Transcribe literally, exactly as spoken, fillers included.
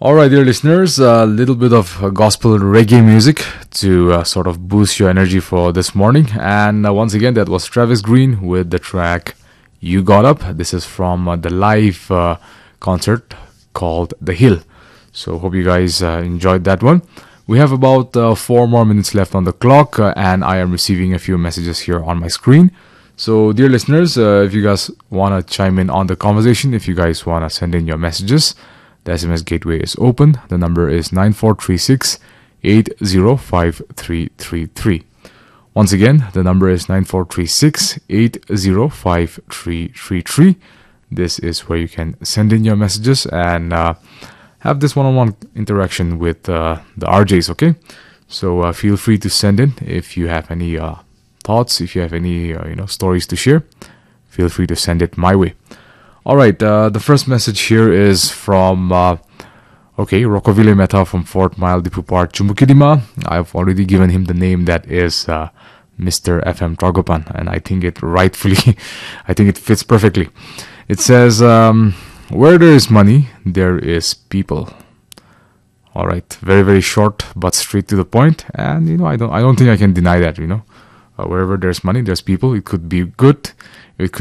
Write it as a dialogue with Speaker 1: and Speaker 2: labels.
Speaker 1: All right, dear listeners, a little bit of uh, gospel reggae music to uh, sort of boost your energy for this morning. And uh, once again, that was Travis Green with the track You Got Up. This is from uh, the live uh, concert called The Hill. So hope you guys uh, enjoyed that one. We have about uh, four more minutes left on the clock, uh, and I am receiving a few messages here on my screen. So, dear listeners, uh, if you guys want to chime in on the conversation, if you guys want to send in your messages, the S M S gateway is open. The number is nine four three six, eight zero five three three three. Once again, the number is nine four three six, eight zero five three three three. This is where you can send in your messages and uh, have this one-on-one interaction with uh, the R Js, okay? So uh, feel free to send in if you have any uh, thoughts, if you have any uh, you know stories to share. Feel free to send it my way. All right, uh, the first message here is from, uh, okay, Rockoville Meta from Fort Mile, Dipupar, Chumukidima. I've already given him the name that is uh, Mister F M Tragopan, and I think it rightfully, I think it fits perfectly. It says, um, where there is money, there is people. All right, very, very short, but straight to the point. And, you know, I don't, I don't think I can deny that, you know. Uh, wherever there's money, there's people. It could be good.